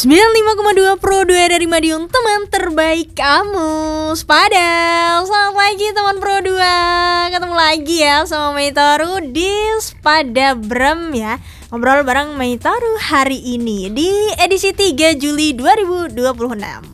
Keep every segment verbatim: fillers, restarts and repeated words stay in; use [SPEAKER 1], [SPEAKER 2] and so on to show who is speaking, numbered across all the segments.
[SPEAKER 1] sembilan puluh lima koma dua Pro dua dari Madiun, teman terbaik kamu. Spadal, selamat pagi teman Pro dua. Ketemu lagi ya sama Meitoru di Spada Brem ya. Ngobrol bareng Meitoru hari ini di edisi tiga Juli dua ribu dua puluh enam.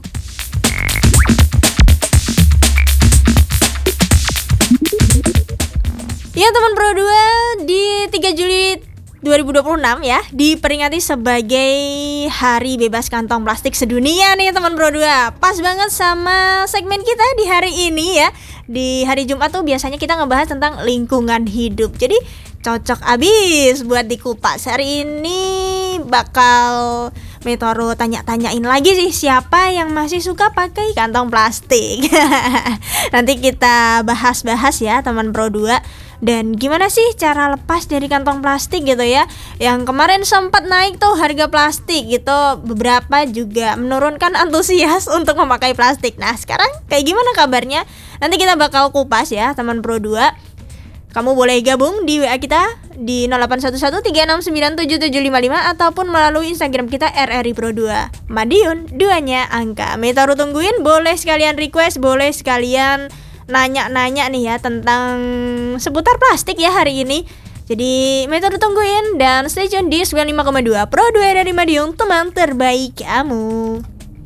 [SPEAKER 1] Ya teman Pro dua, di tiga Juli dua ribu dua puluh enam ya, diperingati sebagai Hari Bebas Kantong Plastik Sedunia nih teman Pro dua. Pas banget sama segmen kita di hari ini ya. Di hari Jumat tuh biasanya kita ngebahas tentang lingkungan hidup. Jadi cocok abis buat dikupas. Hari ini bakal Meitoru tanya-tanyain lagi sih, siapa yang masih suka pakai kantong plastik. Nanti kita bahas-bahas ya teman Pro dua. Dan gimana sih cara lepas dari kantong plastik gitu ya. Yang kemarin sempat naik tuh harga plastik gitu. Beberapa juga menurunkan antusias untuk memakai plastik. Nah sekarang kayak gimana kabarnya? Nanti kita bakal kupas ya teman Pro dua. Kamu boleh gabung di W A kita di nol delapan satu satu tiga enam sembilan tujuh tujuh lima lima ataupun melalui Instagram kita R R I Pro dua. Madiun, duanya angka. Meitoru tungguin, boleh sekalian request, boleh sekalian nanya-nanya nih ya tentang seputar plastik ya hari ini. Jadi Meitoru tungguin dan stay tune di sembilan puluh lima koma dua Pro dua dari Madiun, teman terbaik kamu.